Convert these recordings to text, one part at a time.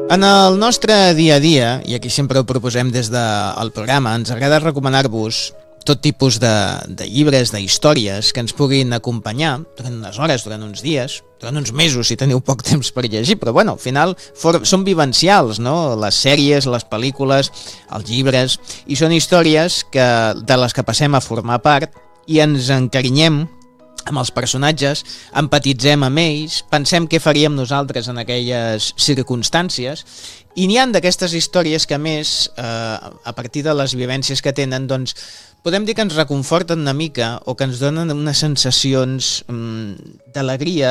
En el nostre dia a dia, i aquí sempre ho proposem des del programa, ens agrada recomanar-vos tot tipus de llibres, d'històries que ens puguin acompanyar durant unes hores, durant uns dies, durant uns mesos si teniu poc temps per llegir, però bueno, al final són vivencials, no? Les sèries, les pel·lícules, els llibres, i són històries de les que passem a formar part i ens encarinyem amb els personatges, empatitzem amb ells, pensem què faríem nosaltres en aquelles circumstàncies, i n'hi ha d'aquestes històries que, a més, a partir de les vivències que tenen, doncs, podem dir que ens reconforten una mica o que ens donen unes sensacions d'alegria,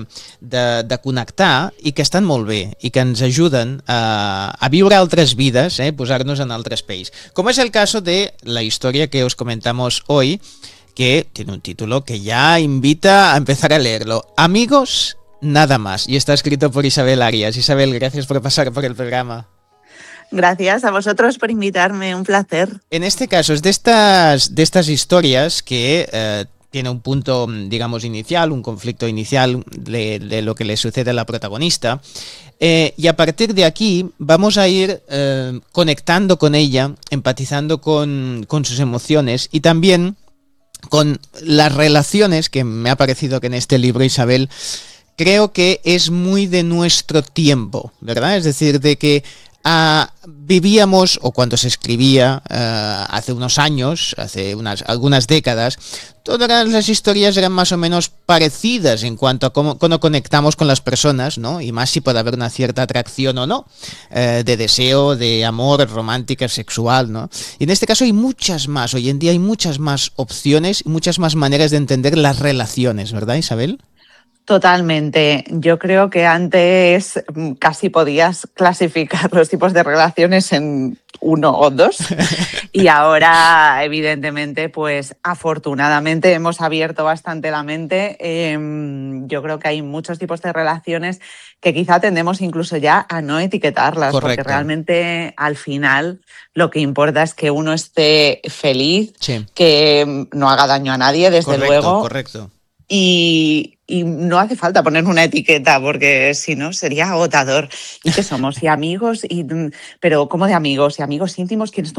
de connectar, i que estan molt bé, i que ens ajuden a viure altres vides, posar-nos en altres pells. Com és el cas de la història que os comentamos hoy, que tiene un título que ya invita a empezar a leerlo. Amigos, nada más. Y está escrito por Isabel Arias. Isabel, gracias por pasar por el programa. Gracias a vosotros por invitarme, un placer. En este caso es de estas historias que tiene un punto, digamos, inicial, un conflicto inicial de lo que le sucede a la protagonista. Y a partir de aquí vamos a ir conectando con ella, empatizando con sus emociones y también con las relaciones, que me ha parecido que en este libro, Isabel, creo que es muy de nuestro tiempo, ¿verdad? Es decir, de que vivíamos, o cuando se escribía hace unos años, hace algunas décadas, todas las historias eran más o menos parecidas en cuanto a cómo conectamos con las personas, ¿no? Y más si puede haber una cierta atracción o no, de deseo, de amor romántica, sexual, ¿no? Y en este caso hay muchas más, hoy en día hay muchas más opciones y muchas más maneras de entender las relaciones, ¿verdad, Isabel? Totalmente. Yo creo que antes casi podías clasificar los tipos de relaciones en uno o dos y ahora, evidentemente, pues afortunadamente hemos abierto bastante la mente. Yo creo que hay muchos tipos de relaciones que quizá tendemos incluso ya a no etiquetarlas. Correcto. Porque realmente al final lo que importa es que uno esté feliz, sí, que no haga daño a nadie, desde luego. Correcto. Y no hace falta poner una etiqueta porque si no sería agotador. ¿Y qué somos? ¿Y amigos? Pero ¿cómo de amigos? ¿Y amigos íntimos? ¿Quiénes